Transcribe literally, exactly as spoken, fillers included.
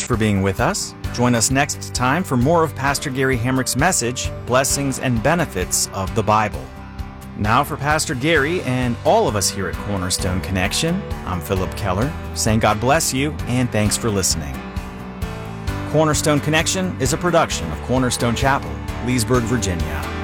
much for being with us. Join us next time for more of Pastor Gary Hamrick's message, Blessings and Benefits of the Bible. Now for Pastor Gary and all of us here at Cornerstone Connection, I'm Philip Keller, saying God bless you and thanks for listening. Cornerstone Connection is a production of Cornerstone Chapel, Leesburg, Virginia.